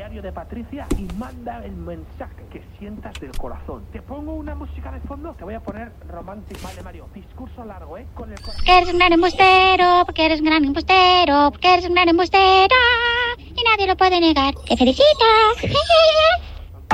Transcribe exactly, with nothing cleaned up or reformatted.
diario de Patricia y manda el mensaje que sientas del corazón. Te pongo una música de fondo, te voy a poner romántico. Vale, Mario, discurso largo, ¿eh? Con el corazón. Porque eres un gran embustero, porque eres un gran embustero, porque eres un gran embustero y nadie lo puede negar. ¡Te felicito!